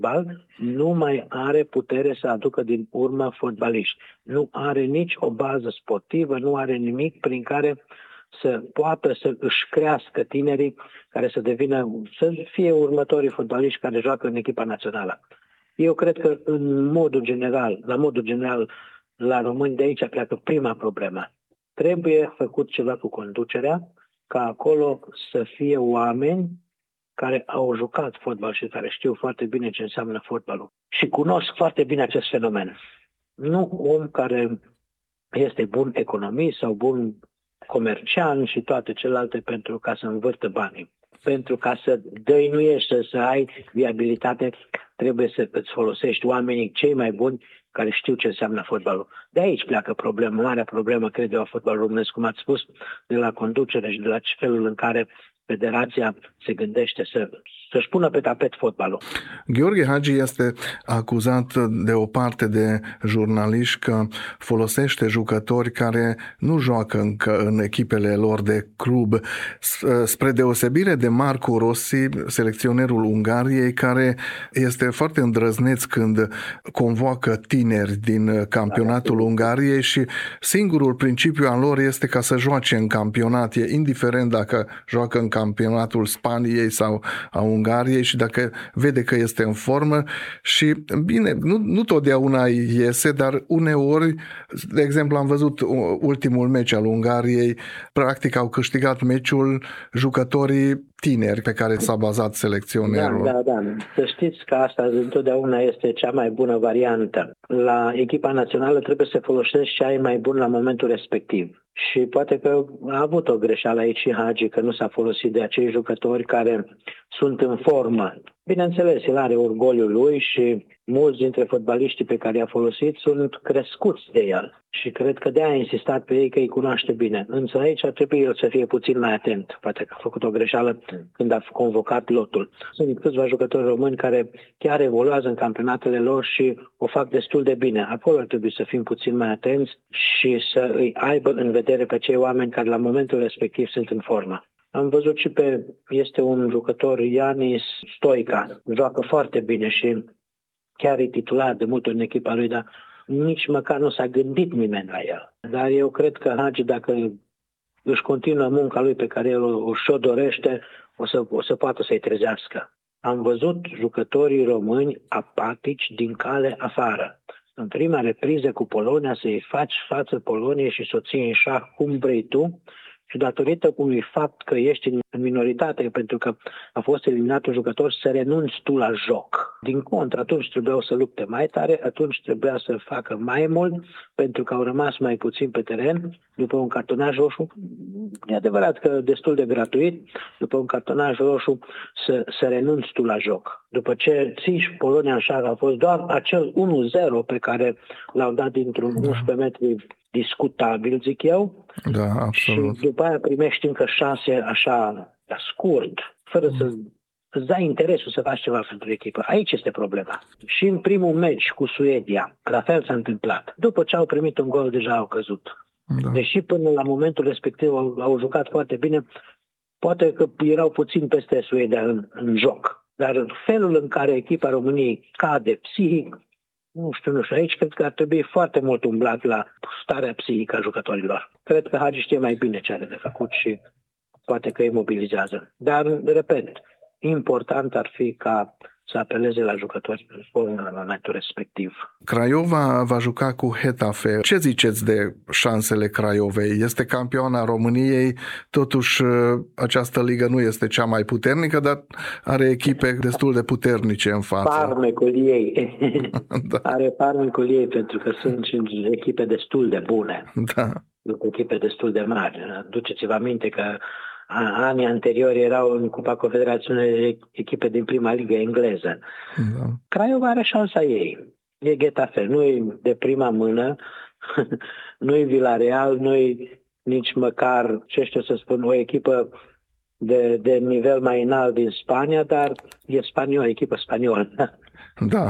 fotbal nu mai are putere să aducă din urmă fotbaliști. Nu are nici o bază sportivă, nu are nimic prin care să poată să își crească tinerii care să fie următorii fotbaliști care joacă în echipa națională. Eu cred că la modul general, la români de aici pleacă prima problemă. Trebuie făcut ceva cu conducerea, ca acolo să fie oameni care au jucat fotbal și care știu foarte bine ce înseamnă fotbalul și cunosc foarte bine acest fenomen. Nu om care este bun economist sau bun comercian și toate celelalte pentru ca să învârtă banii. Pentru ca să dăinuiești, să ai viabilitate, trebuie să îți folosești oamenii cei mai buni care știu ce înseamnă fotbalul. De aici pleacă problema, marea problemă, cred eu, a fotbalului românesc, cum ați spus, de la conducere și de la felul în care federația se gândește să-și pună pe tapet fotbalul. Gheorghe Hagi este acuzat de o parte de jurnaliști că folosește jucători care nu joacă încă în echipele lor de club, spre deosebire de Marco Rossi, selecționerul Ungariei, care este foarte îndrăzneț când convoacă tineri din campionatul Ungariei și singurul principiu al lor este ca să joace în campionat, indiferent dacă joacă în campionatul Spaniei sau a Ungariei și dacă vede că este în formă și bine, nu totdeauna iese, dar uneori, de exemplu, am văzut ultimul meci al Ungariei, practic au câștigat meciul jucătorii tineri pe care s-a bazat selecționerul. Da. Să știți că asta întotdeauna este cea mai bună variantă. La echipa națională trebuie să folosești ce ai mai bun la momentul respectiv. Și poate că a avut o greșeală aici și Hagi, că nu s-a folosit de acei jucători care sunt în formă. Bineînțeles, el are orgoliul lui și mulți dintre fotbaliștii pe care i-a folosit sunt crescuți de el. Și cred că de-aia a insistat pe ei că îi cunoaște bine. Însă aici ar trebui el să fie puțin mai atent. Poate că a făcut o greșeală când a convocat lotul. Sunt câțiva jucători români care chiar evoluează în campionatele lor și o fac destul de bine. Acolo ar trebui să fim puțin mai atenți și să îi aibă în vedere pe cei oameni care la momentul respectiv sunt în formă. Am văzut și este un jucător, Ianis Stoica, joacă foarte bine și chiar e titular de mult în echipa lui, dar nici măcar nu s-a gândit nimeni la el. Dar eu cred că Hagi, dacă își continuă munca lui pe care el și-o dorește, o să poată să-i trezească. Am văzut jucătorii români apatici din cale afară. În prima repriză cu Polonia să-i faci față Poloniei și să o ții în șah cum vrei tu, și datorită unui fapt că ești în minoritate, pentru că a fost eliminat un jucător, să renunți tu la joc. Din contră, atunci trebuiau să lupte mai tare, atunci trebuia să facă mai mult, pentru că au rămas mai puțin pe teren, după un cartonaj roșu, e adevărat că destul de gratuit, după un cartonaj roșu să renunți tu la joc. După ce ții Polonia în șah, a fost doar acel 1-0 pe care l-au dat dintr-un 11 metri discutabil, zic eu. Da, absolut. Și după aia primești încă 6 așa scurt, fără să îți dai interesul să faci ceva pentru echipă. Aici este problema. Și în primul meci cu Suedia, la fel s-a întâmplat. După ce au primit un gol, deja au căzut. Da. Deși până la momentul respectiv au jucat foarte bine, poate că erau puțin peste Suedia în joc. Dar felul în care echipa României cade psihic, nu știu, aici cred că ar trebui foarte mult umblat la starea psihică a jucătorilor. Cred că Hagi știe mai bine ce are de făcut și poate că îi mobilizează. Dar, repet, important ar fi ca să apeleze la jucători în momentul respectiv. Craiova va juca cu Getafe. Ce ziceți de șansele Craiovei? Este campioana României, totuși această ligă nu este cea mai puternică, dar are echipe destul de puternice în față. Farmecul ei. Da. Are farmecul ei pentru că sunt și echipe destul de bune. Da. Echipe destul de mari. Duceți-vă aminte că anii anteriori erau în Cupa Confederațiunii echipe din prima ligă engleză. Da. Craiova are șansa ei. E Getafe, nu e de prima mână, nu e Villarreal, nu e nici măcar, ce știu să spun, o echipă de nivel mai înalt din Spania, dar e spaniol, echipă spaniolă. Da.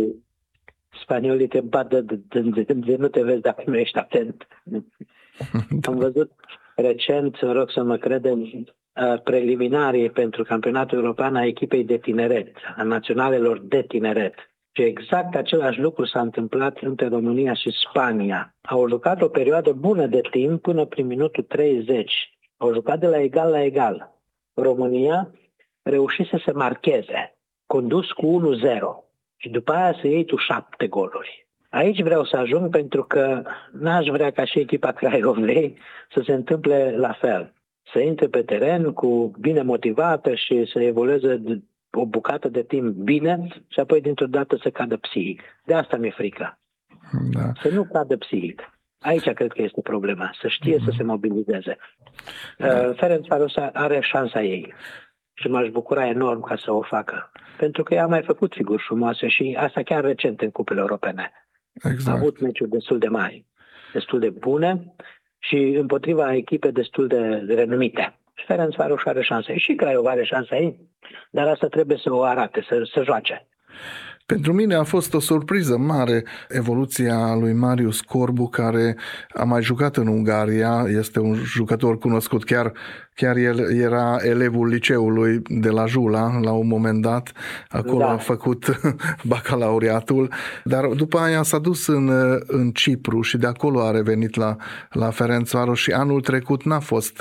Spaniolii te bat de nu te vezi dacă nu ești atent. Da. Am văzut recent, rog să mă credem, preliminarii pentru campionatul european a echipei de tineret, a naționalelor de tineret. Și exact același lucru s-a întâmplat între România și Spania. Au jucat o perioadă bună de timp până prin minutul 30. Au jucat de la egal la egal. România reușise să se marcheze, condus cu 1-0 și după aia să iei tu 7 goluri. Aici vreau să ajung pentru că n-aș vrea ca și echipa Craiovei să se întâmple la fel. Să intre pe teren cu bine motivată și să evolueze o bucată de timp bine și apoi dintr-o dată să cadă psihic. De asta mi-e frică. Da. Să nu cadă psihic. Aici cred că este problema. Să știe să se mobilizeze. Ferencvaros are șansa ei. Și m-aș bucura enorm ca să o facă. Pentru că ea a mai făcut figuri frumoase și asta chiar recent în cupele europene. Exact. A avut meciuri destul de mari, destul de bune și împotriva echipe destul de renumite. Și Ferencvaros are șanse. Și Craiova are șansa ei, dar asta trebuie să o arate, să joace. Pentru mine a fost o surpriză mare evoluția lui Marius Corbu, care a mai jucat în Ungaria, este un jucător cunoscut, chiar el era elevul liceului de la Jula la un moment dat, acolo a făcut bacalaureatul, dar după aia s-a dus în Cipru și de acolo a revenit la Ferencvaros și anul trecut n-a fost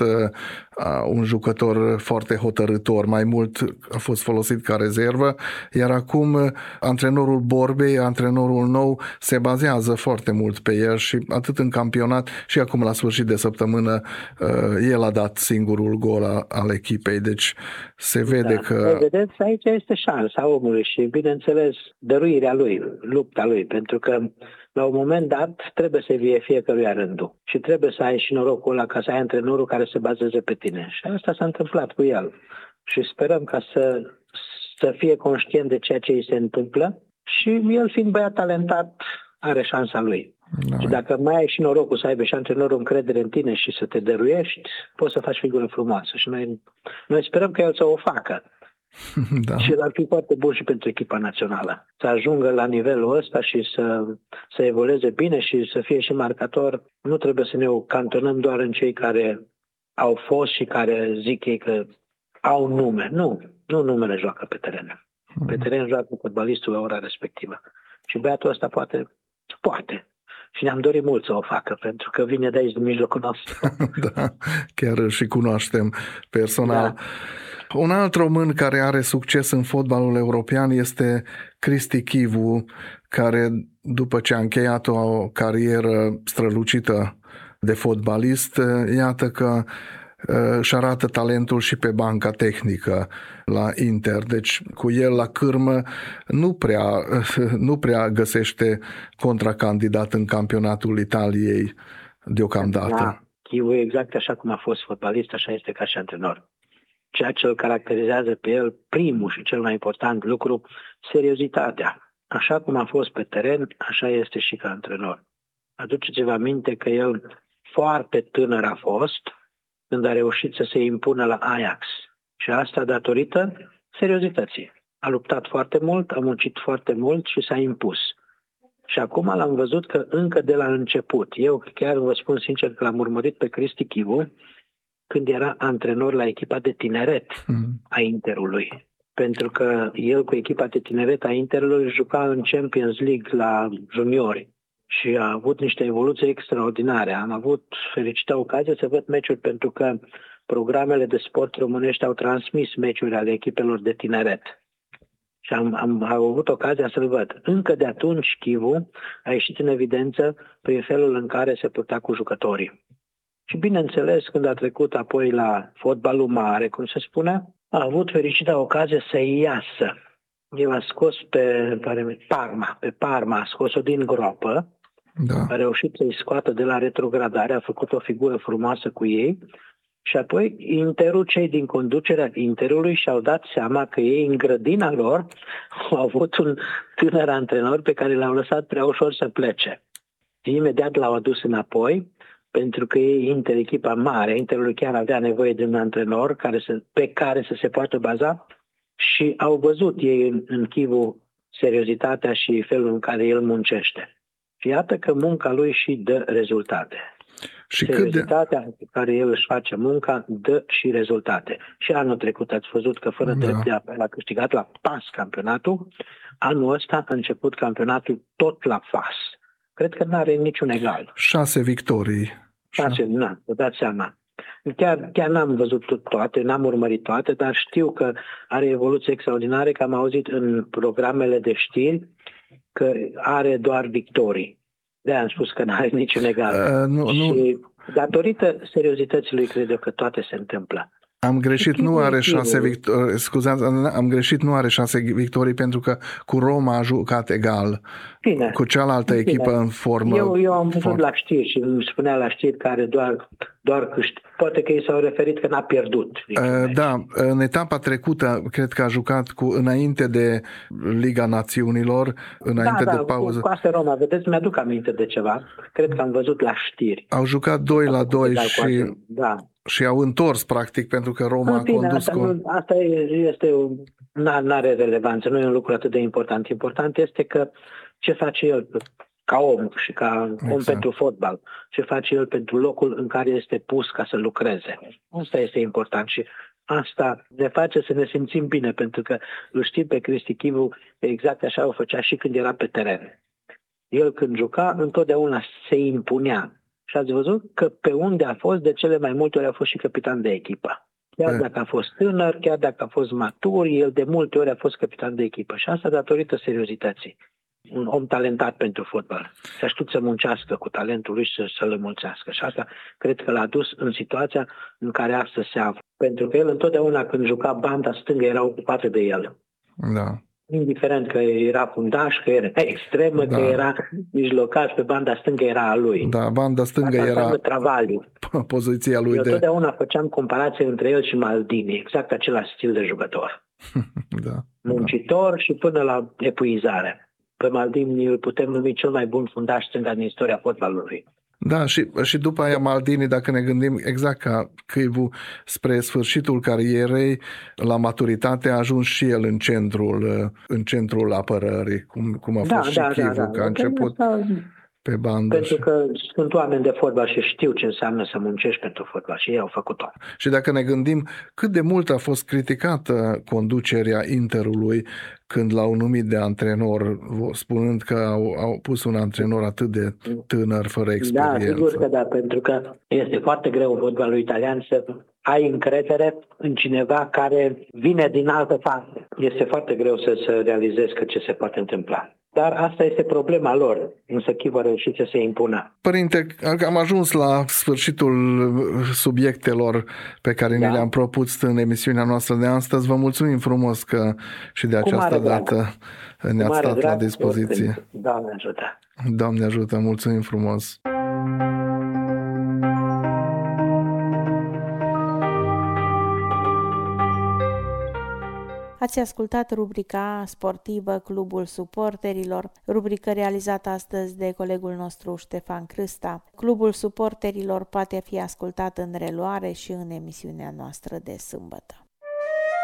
un jucător foarte hotărâtor, mai mult a fost folosit ca rezervă, iar acum antrenorul Borbei, antrenorul nou, se bazează foarte mult pe el și atât în campionat și acum la sfârșit de săptămână el a dat singurul gol al echipei, deci se vede că... Vedeți, aici este șansa omului și, bineînțeles, dăruirea lui, lupta lui, pentru că la un moment dat trebuie să fie fiecăruia rândul și trebuie să ai și norocul ăla ca să ai antrenorul care se bazeze pe tine. Și asta s-a întâmplat cu el. Și sperăm ca să fie conștient de ceea ce îi se întâmplă și el, fiind băiat talentat, are șansa lui. Și dacă mai ai și norocul să aibă și antrenorul încredere în tine și să te dăruiești, poți să faci figură frumoasă. Și noi sperăm că el să o facă. Da. Și ar fi foarte bun și pentru echipa națională. Să ajungă la nivelul ăsta și să evolueze bine și să fie și marcator. Nu trebuie să ne cantonăm doar în cei care au fost și care zic ei că au nume. Nu numele joacă pe teren. Pe teren joacă fotbalistul la ora respectivă. Și băiatul ăsta poate. Și ne-am dorit mult să o facă, pentru că vine de aici, din mijlocul nostru. Da, chiar și cunoaștem personal. Da. Un alt român care are succes în fotbalul european este Cristi Chivu, care după ce a încheiat o carieră strălucită de fotbalist, iată că își arată talentul și pe banca tehnică la Inter. Deci cu el la cârmă nu prea găsește contracandidat în campionatul Italiei deocamdată. Da, Chivu exact așa cum a fost fotbalist, așa este ca și antrenor. Ceea ce îl caracterizează pe el, primul și cel mai important lucru, seriozitatea. Așa cum a fost pe teren, așa este și ca antrenor. Aduceți-vă aminte că el foarte tânăr a fost când a reușit să se impună la Ajax. Și asta datorită seriozității. A luptat foarte mult, a muncit foarte mult și s-a impus. Și acum l-am văzut că încă de la început, eu chiar vă spun sincer că l-am urmărit pe Cristi Chivu când era antrenor la echipa de tineret a Interului. Pentru că el cu echipa de tineret a Interului juca în Champions League la juniori și a avut niște evoluții extraordinare. Am avut fericită ocazie să văd meciuri pentru că programele de sport românești au transmis meciuri ale echipelor de tineret. Și am avut ocazia să-l văd. Încă de atunci Chivu a ieșit în evidență prin felul în care se purta cu jucătorii. Și bineînțeles, când a trecut apoi la fotbalul mare, cum se spune, a avut fericită ocazie să iasă. El a scos pe Parma, a scos-o din groapă, a reușit să-i scoată de la retrogradare, a făcut o figură frumoasă cu ei și apoi cei din conducerea Interului și-au dat seama că ei în grădina lor au avut un tânăr antrenor pe care l-au lăsat prea ușor să plece. Imediat l-au adus înapoi, pentru că ei, echipa mare, Interul chiar avea nevoie de un antrenor pe care să se poată baza și au văzut ei în Chivu seriozitatea și felul în care el muncește. Și iată că munca lui și dă rezultate. Și seriozitatea cu care el își face munca dă și rezultate. Și anul trecut ați văzut că fără drept de apel a câștigat la pas campionatul. Anul ăsta a început campionatul tot la fas. Cred că nu are niciun egal. 6 victorii. 6, vă dați seama. Chiar n-am văzut toate, n-am urmărit toate, dar știu că are evoluții extraordinare, că am auzit în programele de știri că are doar victorii. De-aia am spus că nu are niciun egal. Și datorită seriozității lui, cred eu că toate se întâmplă. Am greșit, nu are 6 victorii. Scuzați, am greșit, nu are 6 victorii pentru că cu Roma a jucat egal. Bine, cu cealaltă echipă în formă. Eu am văzut la știri și îmi spunea la știri că are doar câștig. Poate că ei s-au referit că n-a pierdut. Da, în etapa trecută, cred că a jucat înainte de Liga Națiunilor, înainte de pauză. Cu asta Roma, vedeți, mi-aduc aminte de ceva. Cred că am văzut la știri. Au jucat 2-2 și au întors, practic, pentru că Roma a condus Asta este n-are relevanță, nu e un lucru atât de important. Important este că ce face el ca om și ca om pentru fotbal, ce face el pentru locul în care este pus ca să lucreze. Asta este important și asta ne face să ne simțim bine, pentru că îl știm pe Cristi Chivu, exact așa o făcea și când era pe teren. El când juca, întotdeauna se impunea. Și ați văzut că pe unde a fost, de cele mai multe ori a fost și capitan de echipă. Chiar dacă a fost tânăr, chiar dacă a fost matur, el de multe ori a fost capitan de echipă. Și asta datorită seriozității. Un om talentat pentru fotbal. Să știut să muncească cu talentul lui și să-l înmulțească. Și asta cred că l-a dus în situația în care astăzi se află. Pentru că el întotdeauna când juca banda stângă era ocupată de el. Da. Indiferent că era fundaș, că era extremă, că era mijlocaș, pe banda stângă era a lui. Da, banda stângă era poziția lui. Eu totdeauna făceam comparație între el și Maldini, exact același stil de jucător. Muncitor și până la epuizare. Pe Maldini îl putem numi cel mai bun fundaș stânga din istoria fotbalului. Da, și după aia Maldini, dacă ne gândim exact ca Chivu, spre sfârșitul carierei, la maturitate a ajuns și el în centrul apărării, cum a fost și Chivu, că a început pe bandă. Pentru că sunt oameni de fotbal și știu ce înseamnă să muncești pentru fotbal și ei au făcut-o. Și dacă ne gândim cât de mult a fost criticată conducerea Interului când l-au numit de antrenor, spunând că au pus un antrenor atât de tânăr, fără experiență. Da, sigur că da, pentru că este foarte greu în fotbalul italian să ai încredere în cineva care vine din altă parte. Este foarte greu să realizezi că ce se poate întâmpla. Dar asta este problema lor, însă Chivu a reușit să se impună. Părinte, am ajuns la sfârșitul subiectelor pe care ne le-am propus în emisiunea noastră de astăzi. Vă mulțumim frumos că și de această dată ne-ați stat la dispoziție. Doamne ajută! Doamne ajută, mulțumim frumos! Ați ascultat rubrica sportivă Clubul Suporterilor, rubrică realizată astăzi de colegul nostru Ștefan Crâsta. Clubul Suporterilor poate fi ascultat în reluare și în emisiunea noastră de sâmbătă.